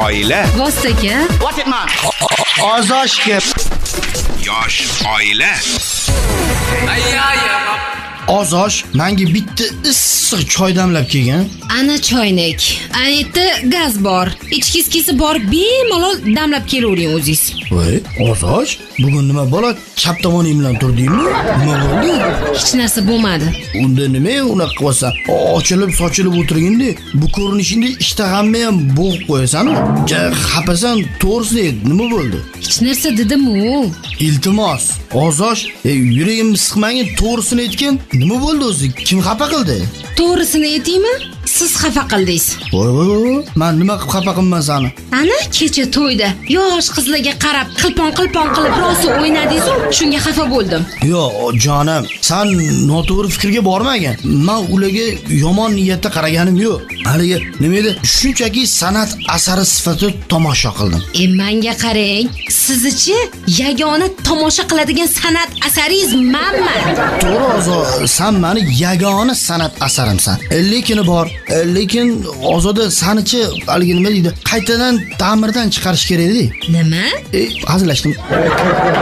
oila. Vosaka. What it man? Ozoshga. Yosh oila. Ozosh menga bitta issiq choy damlab kelgan. Ana choynak. Anita gaz bor. Ichkisi bor, bemalol damlab kelavering o'zingiz. Voy, Ozosh, bugun nima bola chap tomoning bilan turdingmi? Nima bo'ldi? Hech narsa bo'lmadi. Unda nima unaqa qilsa, ochilib sochilib o'tirganda, bu ko'rinishingda ishtahamni ham bo'g'ib qo'yasan-ku. Xapasan, to'g'risi nima bo'ldi? Hech narsa dedim-u. Iltimos, Ozosh, yuragimni siqmagin, to'g'risini aytgin. Nima bo'ldi o'zi? Kim xafa qildi? To'g'risini aytaymi? Siz xafa qildingiz. Voy, men nima qilib xafa qilman seni? Ana kecha to'yda yosh qizlarga qarab qilpon qilib rosa o'ynadingiz-ku, shunga xafa bo'ldim. Yo'q, jonim, sen noto'g'ri fikrga bormagin. Men ularga yomon niyatda qaraganim yo'q. Haligi nima edi? Shunchaki san'at asari sifatida tomosha qildim. Menga qarang, sizchi yagona tomosha qiladigan san'at asaringiz menman. To'g'ri, sen meni yagona san'at asarimsan. Lekin bor, lekin Ozoda sanichi haligi nima deydi? Qaytadan ta'mirdan chiqarish kerak edi. Nima? Hazillashdim.